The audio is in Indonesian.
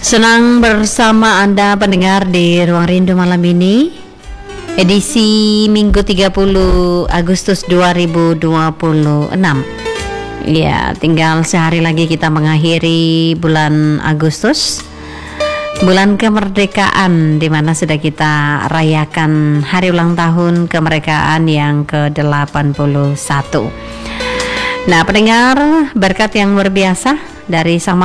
Senang bersama Anda pendengar di Ruang Rindu malam ini, edisi Minggu 30 Agustus 2026. Ya, tinggal sehari lagi kita mengakhiri bulan Agustus, bulan kemerdekaan, di mana sudah kita rayakan hari ulang tahun kemerdekaan yang ke-81. Nah, pendengar, berkat yang luar biasa dari Sang